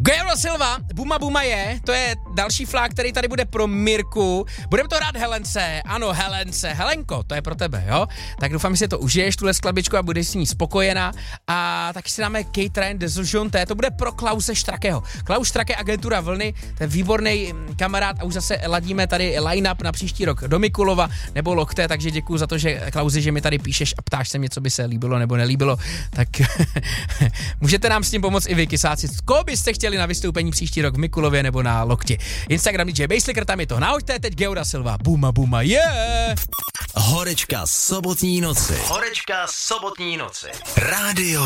Gabriel Silva, Buma Buma to je další flák, který tady bude pro Mirku. Budeme to hrát Helence, ano Helence, Helenko, to je pro tebe, jo? Tak doufám, že si to užiješ, tuhle skladbičku a budeš s ní spokojená. A taky si dáme K-Train de Zolžonté, to bude pro Klause Štrakého. Klaus Štrake, agentura Vlny, to je výborný kamarád a už zase ladíme tady line-up na příští rok do Mikulova nebo Lokte, takže děkuju za to, že Klausi, že mi tady píšeš a ptáš se mě, co by se líbilo nebo nelíbilo, tak můžete nám s tím pomoct i vy, kysáci. Koho byste chtěli na vystoupení příští rok v Mikulově nebo na Lokti? Instagram DJ Basslicker, tam je to nahoďte, teď Geura Silva, Buma Buma, Horečka sobotní noci. Rádio